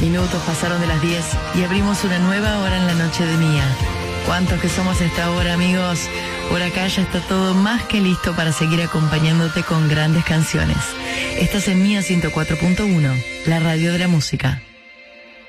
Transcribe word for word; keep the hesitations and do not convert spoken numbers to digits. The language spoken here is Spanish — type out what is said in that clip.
Minutos pasaron de las diez y abrimos una nueva hora en la noche de Mía. ¿Cuántos que somos a esta hora, amigos? Por acá ya está todo más que listo para seguir acompañándote con grandes canciones. Estás en Mía ciento cuatro punto uno, la radio de la música.